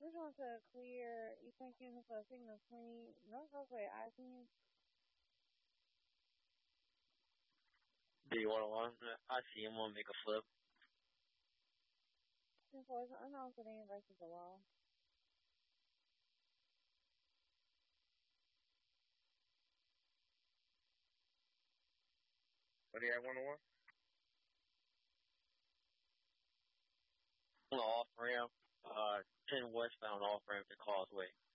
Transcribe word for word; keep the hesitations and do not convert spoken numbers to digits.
Which one's a clear? You think you for a signal clean? No, go for I C. Do you want one? I see him want to make a flip. ten four is an unknown sedan versus the wall. What do you have, one oh one? Off ramp, uh, ten westbound off ramp to Causeway.